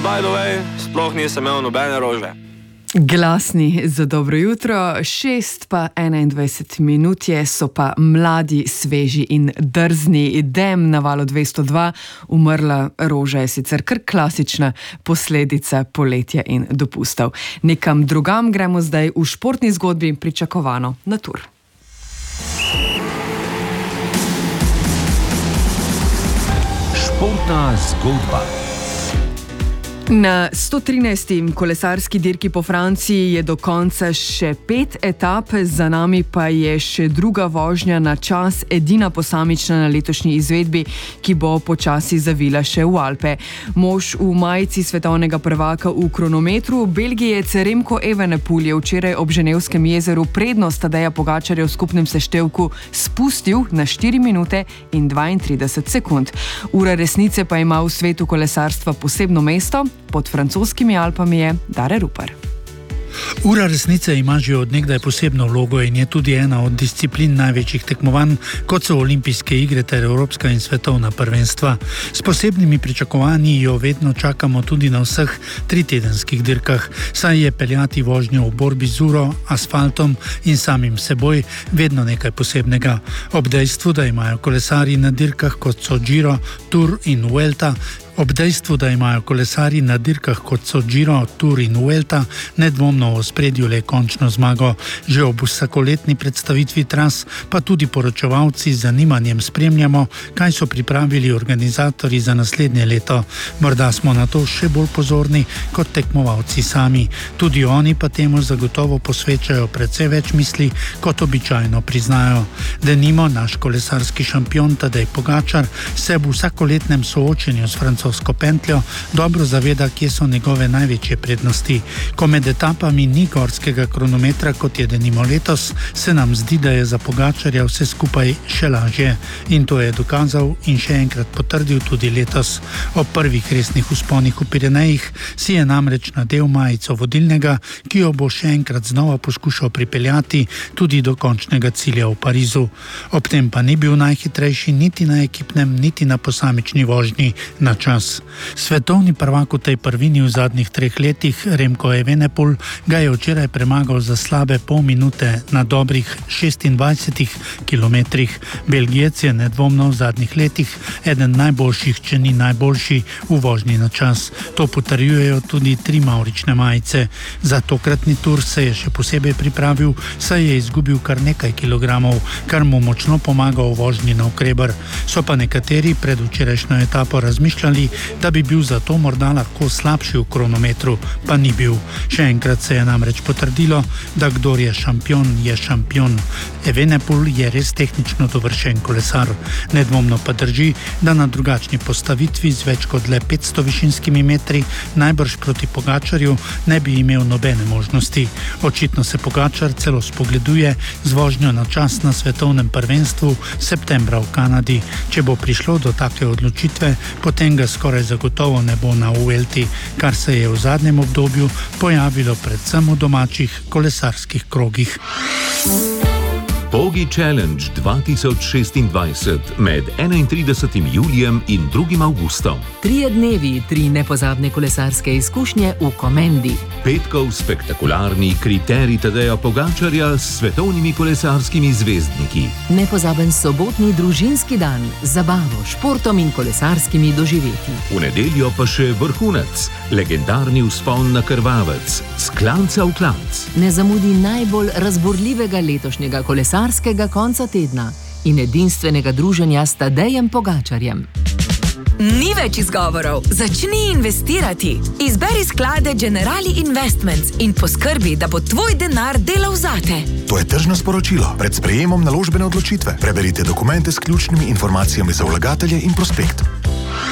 by the way, sploh nisem imel nobene rože. Glasni za dobro jutro, 6:21 je, so pa mladi, sveži in drzni. Dem na Valu 202, umrla roža je sicer kar klasična posledica poletja in dopustov. Nekam drugam gremo zdaj v športni zgodbi, pričakovano na Tour. Športna zgodba. Na 113. kolesarski dirki po Franciji je do konca še 5 etap, za nami pa je še druga vožnja na čas, edina posamična na letošnji izvedbi, ki bo počasi zavila še v Alpe. Mož v majici svetovnega prvaka v kronometru, Belgijec Remco Evenepoel, je včeraj ob Ženevskem jezeru prednost Tadeja Pogačarja v skupnem seštevku spustil na 4 minute in 32 sekund. Ura resnice pa ima v svetu kolesarstva posebno mesto. Pod francoskimi Alpami je Dare Rupar. Ura resnice ima že od nekdaj posebno vlogo in je tudi ena od disciplin največjih tekmovanj, kot so olimpijske igre ter evropska in svetovna prvenstva. S posebnimi pričakovanji jo vedno čakamo tudi na vseh 3-tedenskih dirkah, saj je peljati vožnjo v borbi z uro, asfaltom in samim seboj vedno nekaj posebnega. Ob dejstvu, da imajo kolesarji na dirkah kot so Giro, Tour in Vuelta, nedvomno v ospredju le končno zmago. Že ob vsakoletni predstavitvi tras pa tudi poročevalci z zanimanjem spremljamo, kaj so pripravili organizatorji za naslednje leto. Morda smo na to še bolj pozorni kot tekmovalci sami. Tudi oni pa temu zagotovo posvečajo precej več misli, kot običajno priznajo. Denimo, naš kolesarski šampion Tadej Pogačar se v vsakoletnem soočenju s francosko pentljo dobro zaveda, kje so njegove največje prednosti. Ko med etapami ni gorskega kronometra, kot je denimo letos, se nam zdi, da je za Pogačarja vse skupaj še lažje. In to je dokazal in še enkrat potrdil tudi letos. Ob prvih resnih vzponih v Pirenejih si je namreč nadel majico vodilnega, ki jo bo še enkrat znova poskušal pripeljati tudi do končnega cilja v Parizu. Ob tem pa ni bil najhitrejši niti na ekipnem, niti na posamični vožnji na čas. Svetovni prvak v tej prvini v zadnjih 3 letih, Remco Evenepoel, ga je včeraj premagal za slabe pol minute na dobrih 26 kilometrih. Belgijec je nedvomno v zadnjih letih eden najboljših, če ni najboljši v vožnji na čas. To potrjujejo tudi 3 mavrične majice. Za tokratni Tour se je še posebej pripravil, saj je izgubil kar nekaj kilogramov, kar mu močno pomaga v vožnji na Okreber. So pa nekateri pred včerajšnjo etapo razmišljali, da bi bil zato morda lahko slabši v kronometru, pa ni bil. Še enkrat se je namreč potrdilo, da kdor je šampion, je šampion. Evenepoel je res tehnično dovršen kolesar. Nedvomno pa drži, da na drugačni postavitvi z več kot le 500 višinskimi metri najbrž proti Pogačarju ne bi imel nobene možnosti. Očitno se Pogačar celo spogleduje z vožnjo na čas na svetovnem prvenstvu septembra v Kanadi. Če bo prišlo do take odločitve, potem ga skoraj zagotovo ne bo na Vuelti, kar se je v zadnjem obdobju pojavilo predvsem v domačih kolesarskih krogih. Pogi Challenge 2026 med 31. julijem in 2. avgustom. 3 dnevi, 3 nepozabne kolesarske izkušnje v Komendi. Petkov spektakularni kriterij Tadeja Pogačarja s svetovnimi kolesarskimi zvezdniki. Nepozaben sobotni družinski dan z zabavo, športom in kolesarskimi doživetji. V nedeljo pa še vrhunec, legendarni vzpon na Krvavec, s klanca v klanc. Ne zamudi najbolj razborljivega letošnjega kolesarskega konca tedna in edinstvenega druženja s Tadejem Pogačarjem. Ni več izgovorov, začni investirati. Izberi sklade Generali Investments in poskrbi, da bo tvoj denar delal zate. To je tržno sporočilo. Pred sprejemom naložbene odločitve preberite dokumente s ključnimi informacijami za vlagatelje in prospekt.